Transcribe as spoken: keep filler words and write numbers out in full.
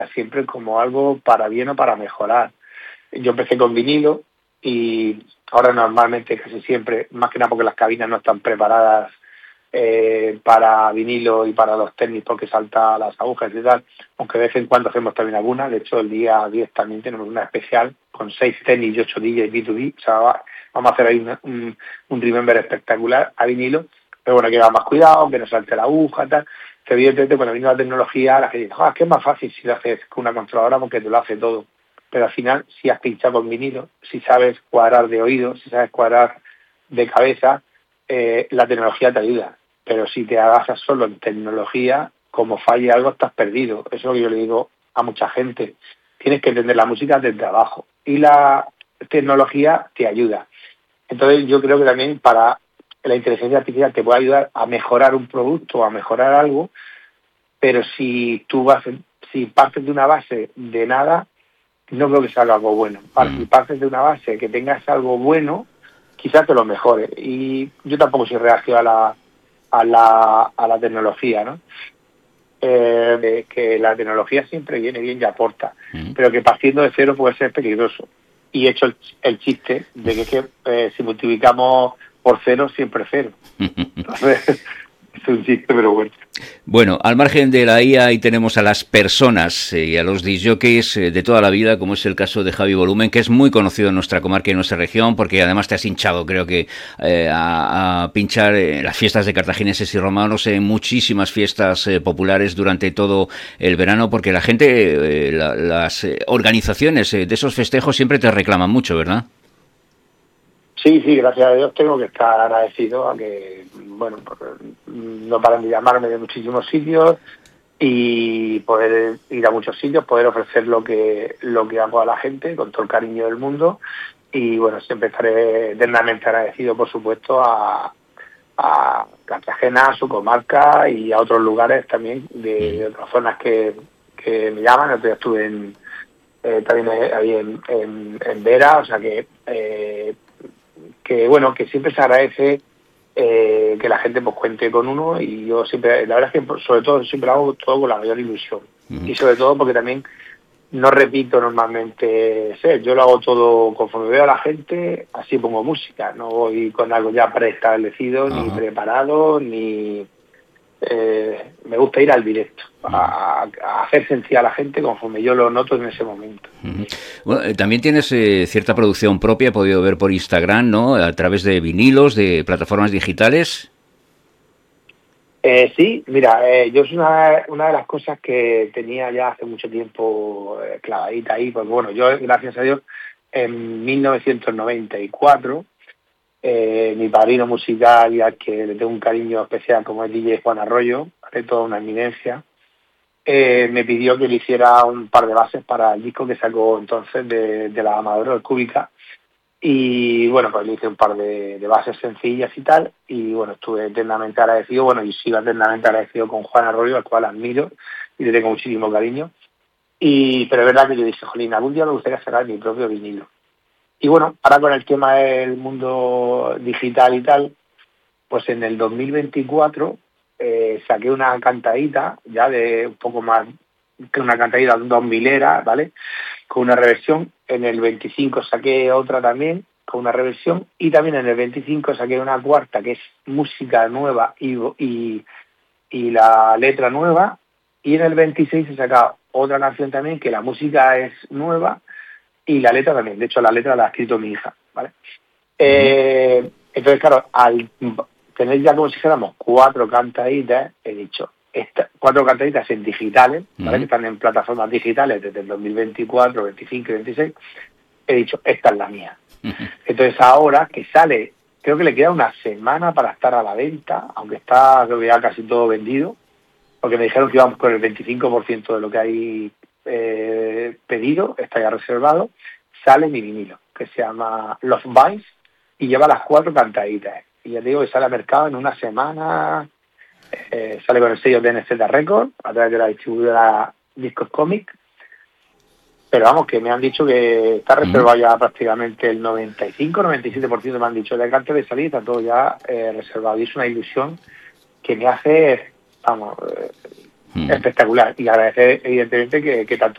siempre como algo para bien o para mejorar. Yo empecé con vinilo y ahora normalmente casi siempre, más que nada porque las cabinas no están preparadas eh, para vinilo y para los tenis porque salta las agujas y tal, aunque de vez en cuando hacemos también alguna. De hecho el día diez también tenemos una especial con seis tenis y ocho D Js B dos B, o sea, va, vamos a hacer ahí una, un, un remember espectacular a vinilo, pero bueno, que va más cuidado, que no salte la aguja, tal. Que evidentemente cuando vino la tecnología, la gente dice, ah, es que es más fácil si lo haces con una controladora porque te lo hace todo. Pero al final, si has pinchado con vinilo, si sabes cuadrar de oído, si sabes cuadrar de cabeza, eh, la tecnología te ayuda. Pero si te agasas solo en tecnología, como falle algo, estás perdido. Eso es lo que yo le digo a mucha gente. Tienes que entender la música desde abajo. Y la tecnología te ayuda. Entonces yo creo que también para la inteligencia artificial te puede ayudar a mejorar un producto, a mejorar algo, pero si tú vas, si partes de una base de nada, no creo que salga algo bueno. Para, si partes de una base que tengas algo bueno, quizás te lo mejore. Y yo tampoco soy reactivo a la, a la, a la tecnología, ¿no? Eh, que la tecnología siempre viene bien y aporta, mm. pero que partiendo de cero puede ser peligroso. Y he hecho el, el chiste de que, que eh, si multiplicamos por cero, siempre cero. Entonces, es un chiste, pero bueno. Bueno, al margen de la I A, ahí tenemos a las personas eh, y a los discjockeys eh, de toda la vida, como es el caso de Javi Volumen, que es muy conocido en nuestra comarca y en nuestra región, porque además te has hinchado, creo que, eh, a, a pinchar en las fiestas de cartagineses y romanos, en muchísimas fiestas eh, populares durante todo el verano, porque la gente, eh, la, las eh, organizaciones eh, de esos festejos siempre te reclaman mucho, ¿verdad? Sí, sí, gracias a Dios tengo que estar agradecido a que, bueno, no paran de llamarme de muchísimos sitios y poder ir a muchos sitios, poder ofrecer lo que lo que hago a la gente con todo el cariño del mundo y, bueno, siempre estaré eternamente agradecido, por supuesto, a, a Cartagena, a su comarca y a otros lugares también de, de otras zonas que, que me llaman. El otro día estuve en, eh, también ahí en, en, en Vera, o sea que... Eh, que bueno, que siempre se agradece eh, que la gente pues cuente con uno y yo siempre, la verdad es que sobre todo siempre hago todo con la mayor ilusión uh-huh. y sobre todo porque también no repito normalmente ser, yo lo hago todo conforme veo a la gente, así pongo música, no voy con algo ya preestablecido, uh-huh. ni preparado, ni... Eh, me gusta ir al directo, a, a hacer sentir a la gente conforme yo lo noto en ese momento. Uh-huh. Bueno, eh, también tienes eh, cierta producción propia, he podido ver por Instagram, ¿no? A través de vinilos, de plataformas digitales. Eh, sí, mira, eh, yo es una, una de las cosas que tenía ya hace mucho tiempo eh, clavadita ahí, pues bueno, yo gracias a Dios en mil novecientos noventa y cuatro Eh, mi padrino musical y al que le tengo un cariño especial como el D J Juan Arroyo, de toda una eminencia, eh, me pidió que le hiciera un par de bases para el disco que sacó entonces de, de la Amadora Cúbica y bueno, pues le hice un par de, de bases sencillas y tal y bueno, estuve eternamente agradecido, bueno, y sigo eternamente agradecido con Juan Arroyo, al cual admiro y le tengo muchísimo cariño, y pero es verdad que yo dije, jolín, algún día me gustaría sacar mi propio vinilo. Y bueno, ahora con el tema del mundo digital y tal, pues en el dos mil veinticuatro eh, saqué una cantadita, ya de un poco más que una cantadita dos milera, ¿vale? Con una reversión. En el veinticinco saqué otra también, con una reversión. Y también en el veinticinco saqué una cuarta, que es música nueva y, y, y la letra nueva. Y en el veintiséis he sacado otra canción también, que la música es nueva, y la letra también, de hecho la letra la ha escrito mi hija, ¿vale? Eh, entonces, claro, al tener ya como si dijéramos cuatro cantaditas, he dicho, esta, cuatro cantaditas en digitales, ¿vale? Uh-huh. Que están en plataformas digitales desde el dos mil veinticuatro, veinticinco y veintiséis, he dicho, esta es la mía. Uh-huh. Entonces ahora que sale, creo que le queda una semana para estar a la venta, aunque está, creo que ya casi todo vendido, porque me dijeron que íbamos con el veinticinco por ciento de lo que hay Eh, pedido, está ya reservado, sale mi vinilo, que se llama Love Vibes, y lleva las cuatro cantaditas. Y ya te digo que sale al mercado en una semana, eh, sale con el sello de N Z Records, a través de la distribuidora Discos Comic, pero vamos, que me han dicho que está reservado ya prácticamente el noventa y cinco noventa y siete por ciento, me han dicho, de que antes de salir está todo ya eh, reservado, y es una ilusión que me hace, vamos... Eh, espectacular, y agradecer evidentemente que, que tanto